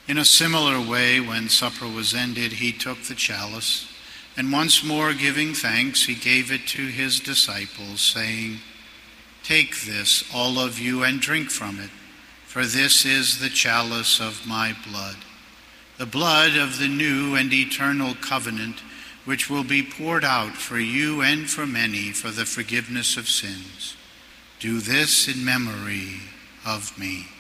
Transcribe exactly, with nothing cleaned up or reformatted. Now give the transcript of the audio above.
In a similar way, when supper was ended, he took the chalice, and once more giving thanks, he gave it to his disciples, saying, "Take this, all of you, and drink from it, for this is the chalice of my blood, the blood of the new and eternal covenant, which will be poured out for you and for many for the forgiveness of sins. Do this in memory of me."